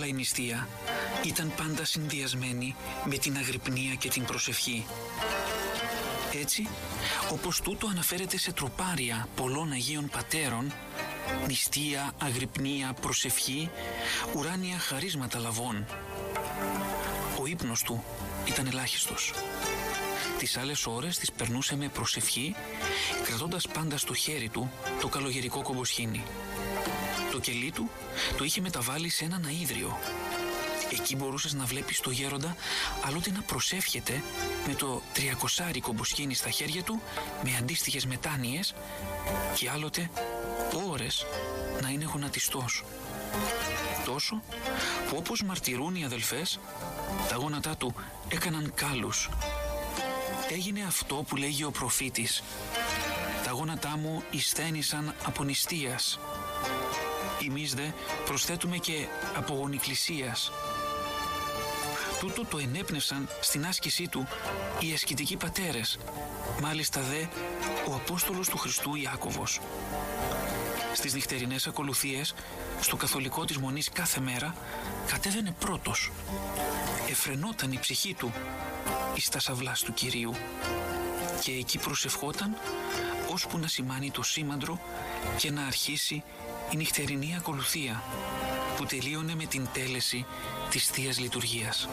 αλλά η νηστεία ήταν πάντα συνδυασμένη με την αγρυπνία και την προσευχή. Έτσι, όπως τούτο αναφέρεται σε τροπάρια πολλών Αγίων Πατέρων, νηστεία, αγρυπνία, προσευχή, ουράνια χαρίσματα λαβών. Ο ύπνος του ήταν ελάχιστος. Τις άλλες ώρες τις περνούσε με προσευχή, κρατώντας πάντα στο χέρι του το καλογερικό κομποσχήνι. Το κελί του το είχε μεταβάλει σε έναν αΐδριο. Εκεί μπορούσες να βλέπεις το γέροντα άλλοτε να προσεύχεται με το 300 κομποσχήνι στα χέρια του με αντίστοιχες μετάνοιες και άλλοτε ώρες να είναι γονατιστός. Τόσο που, όπως μαρτυρούν οι αδελφές, τα γόνατά του έκαναν κάλους. Έγινε αυτό που λέγει ο προφήτης: «Τα γόνατά μου εισθένησαν από νηστείας». Εμείς δε προσθέτουμε και από γονικλησίας. Τούτο το ενέπνευσαν στην άσκησή του οι ασκητικοί πατέρες, μάλιστα δε ο Απόστολος του Χριστού Ιάκωβος. Στις νυχτερινές ακολουθίες, στο καθολικό της Μονής κάθε μέρα, κατέβαινε πρώτος. Εφρενόταν η ψυχή του εις τα σαυλάς του Κυρίου και εκεί προσευχόταν ώσπου να σημάνει το σήμαντρο και να αρχίσει η νυχτερινή ακολουθία που τελείωνε με την τέλεση της Θείας Λειτουργίας.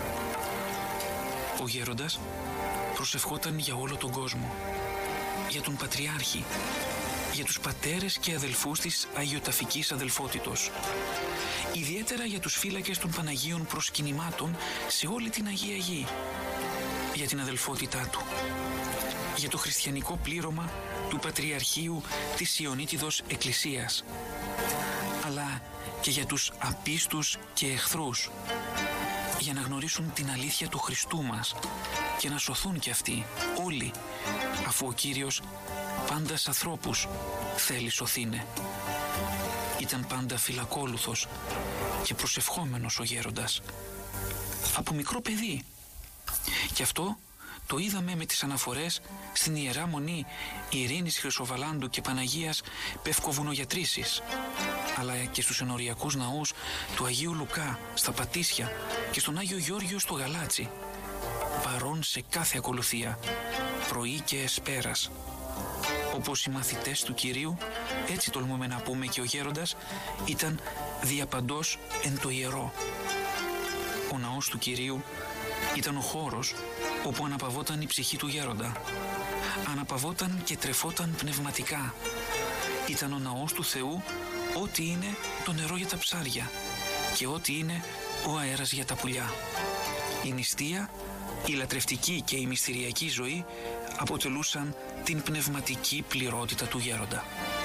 Ο γέροντας προσευχόταν για όλο τον κόσμο, για τον Πατριάρχη, για τους πατέρες και αδελφούς της Αγιοταφικής Αδελφότητος, ιδιαίτερα για τους φύλακες των Παναγίων προσκυνημάτων σε όλη την Αγία Γη, για την αδελφότητά του, για το χριστιανικό πλήρωμα του Πατριαρχείου της Ιωνίτιδος Εκκλησίας, αλλά και για τους απίστους και εχθρούς, για να γνωρίσουν την αλήθεια του Χριστού μας και να σωθούν κι αυτοί όλοι, αφού ο Κύριος πάντα σ' ανθρώπους θέλει σωθήνε. Ήταν πάντα φιλακόλουθος και προσευχόμενος ο γέροντας, από μικρό παιδί. Και αυτό το είδαμε με τις αναφορές στην Ιερά Μονή Ειρήνης Χρυσοβαλάντου και Παναγίας Πευκοβουνογιατρίσης, αλλά και στους ενοριακούς ναούς του Αγίου Λουκά στα Πατήσια και στον Άγιο Γεώργιο στο Γαλάτσι, παρόν σε κάθε ακολουθία, πρωί και εσπέρας. Όπως οι μαθητές του Κυρίου, έτσι τολμούμε να πούμε και ο γέροντας ήταν διαπαντός εν το ιερό. Ο ναός του Κυρίου ήταν ο χώρος όπου αναπαυόταν η ψυχή του γέροντα. Αναπαυόταν και τρεφόταν πνευματικά. Ήταν ο ναός του Θεού ό,τι είναι το νερό για τα ψάρια και ό,τι είναι ο αέρας για τα πουλιά. Η νηστεία, η λατρευτική και η μυστηριακή ζωή αποτελούσαν την πνευματική πληρότητα του γέροντα.